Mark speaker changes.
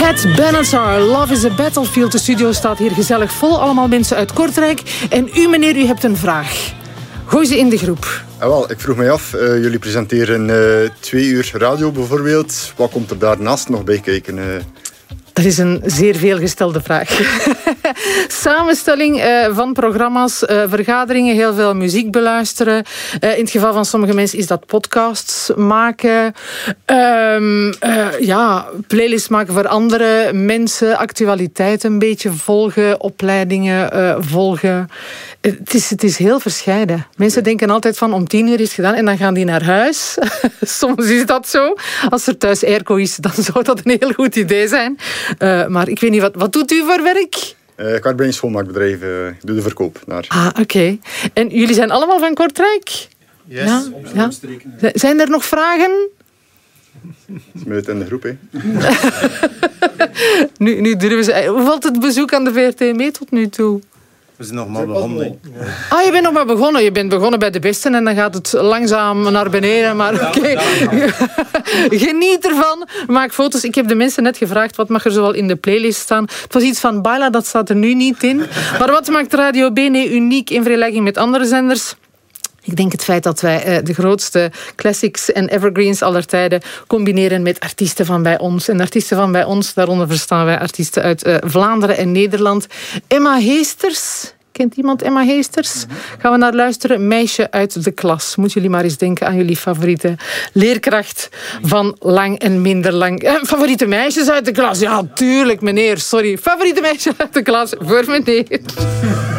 Speaker 1: Cat Benatar, Love is a Battlefield. De studio staat hier gezellig vol. Allemaal mensen uit Kortrijk. En u, meneer, u hebt een vraag. Gooi ze in de groep.
Speaker 2: Wel, ik vroeg mij af, jullie presenteren 2 uur radio bijvoorbeeld. Wat komt er daarnaast nog bij kijken?
Speaker 1: Dat is een zeer veelgestelde vraag. Samenstelling van programma's, vergaderingen, heel veel muziek beluisteren. In het geval van sommige mensen is dat podcasts maken. Playlists maken voor andere mensen. Actualiteiten een beetje volgen. Opleidingen volgen. Het is heel verscheiden. Mensen denken altijd van om 10 uur is het gedaan en dan gaan die naar huis. Soms is dat zo. Als er thuis airco is, dan zou dat een heel goed idee zijn. Maar ik weet niet, wat doet u voor werk?
Speaker 2: Ik werk bij een schoonmaakbedrijf. Ik doe de verkoop.
Speaker 1: Oké. En jullie zijn allemaal van Kortrijk?
Speaker 3: Yes.
Speaker 1: Ja? Zijn er nog vragen?
Speaker 2: Smit in de groep, hè.
Speaker 1: Nu durven ze... Hoe valt het bezoek aan de VRT mee tot nu toe?
Speaker 3: We zijn nog maar begonnen.
Speaker 1: Je bent nog maar begonnen. Je bent begonnen bij de beste en dan gaat het langzaam naar beneden. Maar oké. Geniet ervan. Maak foto's. Ik heb de mensen net gevraagd wat mag er zoal in de playlist staan. Het was iets van Baila, dat staat er nu niet in. Maar wat maakt Radio BNE uniek in vergelijking met andere zenders? Ik denk het feit dat wij de grootste classics en evergreens aller tijden combineren met artiesten van bij ons. En artiesten van bij ons, daaronder verstaan wij artiesten uit Vlaanderen en Nederland. Emma Heesters. Kent iemand Emma Heesters? Gaan we naar luisteren. Meisje uit de klas. Moeten jullie maar eens denken aan jullie favoriete leerkracht van lang en minder lang. Favoriete meisjes uit de klas? Ja, tuurlijk, meneer. Sorry. Favoriete meisje uit de klas voor meneer.